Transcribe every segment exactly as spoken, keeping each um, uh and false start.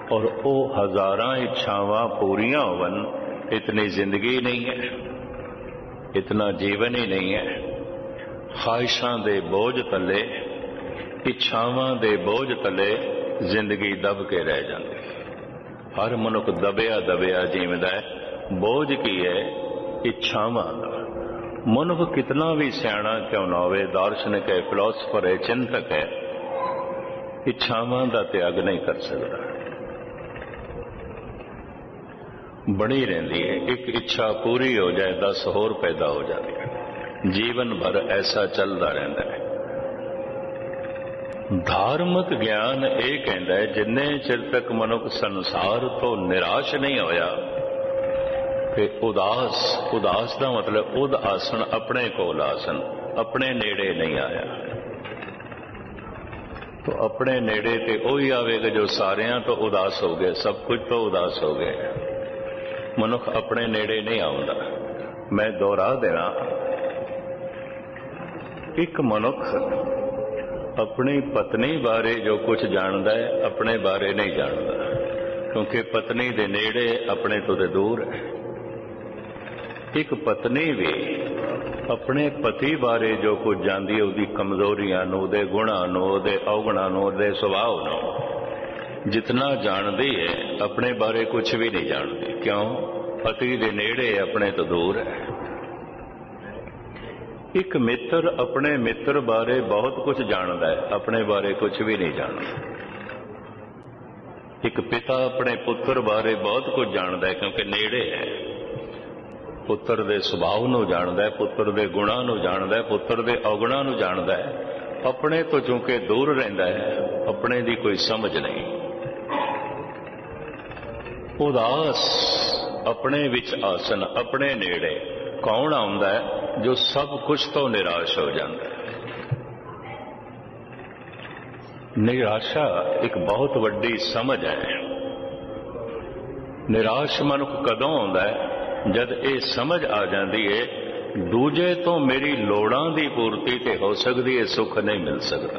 और वो हजारां इच्छावां पूरियां होवन, इतनी जिंदगी नहीं है, इतना जीवन ही नहीं है। ख्वाहिशां दे बोझ तले, इच्छावां दे बोझ तले जिंदगी दब के रह जाती। हर मनुख दबिया दबिया जीवदा है। बोझ की है? इच्छावां दा। मनुख कितना भी सियाणा क्यों ना होवे, दार्शनिक है, फिलोसफर है, चिंतक है, इच्छावां दा त्याग नहीं कर सकता। बनी रहती है। एक इच्छा पूरी हो जाए दस होर पैदा हो जाती है। जीवन भर ऐसा चलता रहता है। धार्मिक ज्ञान यह कहता है जिन्ने चिर तक मनुख संसार तो निराश नहीं होया ते उदास, उदास का मतलब उद आसन, अपने कोल आसन, अपने नेड़े नहीं आया। तो अपने नेड़े ते वही आवेगा जो सारियां तो उदास हो गए, सब कुछ तो उदास हो गए। मनुख अपने नेड़े नहीं आउंदा। मैं दोहरा देना, एक मनुख अपनी पत्नी बारे जो कुछ जानता है, अपने बारे नहीं जानता, क्योंकि पत्नी दे नेड़े, अपने तो दे दूर है। एक पत्नी भी अपने पति बारे जो कुछ जानती है, उसकी कमजोरियां, उसके गुणां, उसके अवगुणां, उसके सुभाव नूं जितना जानती है, अपने बारे कुछ भी नहीं जानती। क्यों? पति दे नेड़े, अपने तो दूर है। एक मित्र अपने मित्र बारे बहुत कुछ जानता है, अपने बारे कुछ भी नहीं जानता। एक पिता अपने पुत्र बारे बहुत कुछ जानता है, क्योंकि नेड़े है। पुत्र दे सुभाव नूं जानता है, पुत्र दे गुणां नूं जानता है, पुत्र दे अवगुणां नूं जानता है। अपने तो चूंकि दूर रहिंदा है, अपने दी कोई समझ नहीं। उदास, अपने विच आसन, अपने नेड़े कौन आउंदा है? जो सब कुछ तो निराश हो जाता है। निराशा एक बहुत वड्डी समझ है। निराश मनुख कदों आउंदा है? जद ये समझ आ जाती है दूजे तो मेरी लोड़ां दी पूर्ति ते हो सकती है, सुख नहीं मिल सकता।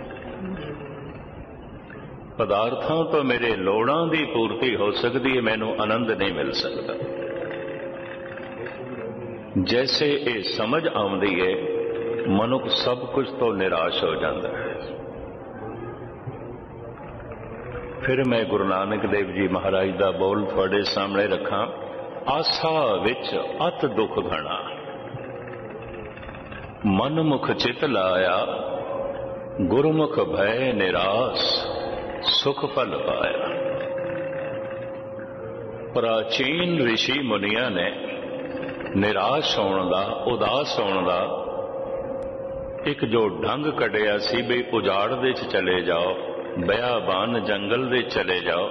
पदार्थों तो मेरे लोड़ां दी पूर्ति हो सकती है, मैनू आनंद नहीं मिल सकता। जैसे ये समझ आउंदी है, मनुख सब कुछ तो निराश हो जाता है। फिर मैं गुरु नानक देव जी महाराज दा बोल थोड़े सामने रखा। आसा विच अत दुख घना, मन मुख चित लाया, गुरुमुख भय निराश, सुख फल पाया। प्राचीन ऋषि मुनिया ने निराश होने का, उदास होने का एक जो ढंग कढ़िया सी, भी उजाड़ दे च चले जाओ, बियाबान जंगल दे चले जाओ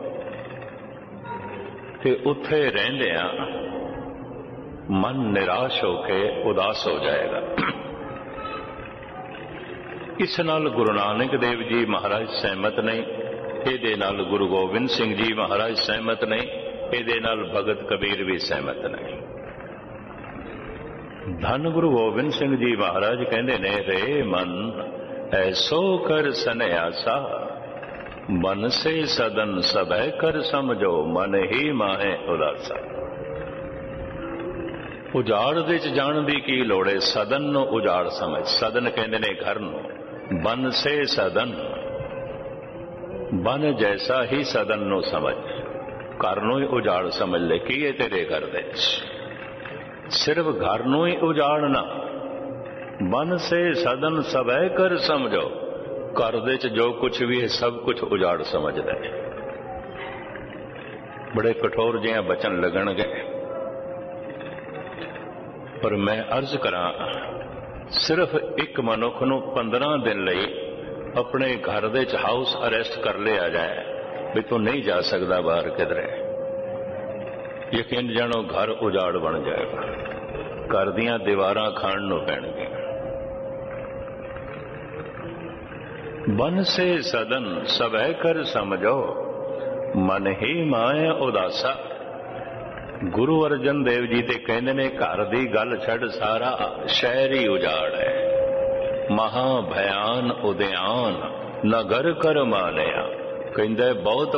ते उत्थे रहंदिया मन निराश होके उदास हो जाएगा। इस नाल गुरु नानक देव जी महाराज सहमत नहीं, इहदे नाल गुरु गोबिंद सिंह जी महाराज सहमत नहीं, इहदे नाल भगत कबीर भी सहमत नहीं। धन गुरु गोबिंद सिंह जी महाराज कहते ने, रे मन ऐसो कर सन्यासा, मन से सदन सबै कर समझो, मन ही माहे उदासा। उजाड़ दे च जाण दी की लोड़ है, सदन नो उजाड़ समझ। सदन कहते ने घर नूं, बन से सदन, बन जैसा ही सदन नो समझ। घर नूं ही उजाड़ समझ ले, की है तेरे घर दे सिर्फ घर नूं ही उजाड़ना। बन से सदन सबै कर समझो, घर दे च जो कुछ भी है सब कुछ उजाड़ समझदा है। बड़े कठोर जिहा बचन लगणगे, पर मैं अर्ज करा, सिर्फ एक मनुख नूं पंद्रह दिन लई अपने घर दे च हाउस अरेस्ट कर लिया जाए भी तू नहीं जा सकता बाहर किधरे, यकीन जानो घर उजाड़ बन जाएगा। घर दियां दीवारां खाण नूं पैणगीਆਂ। बन से सदन सबै कर समझो, मन ही माए उदासा। गुरु अर्जन देव जी ते कहंदे ने, घर दी गल छड़, सारा शहर ही उजाड़ है। महा भयान उद्यान नगर कर मानिया, कहंदे बहुत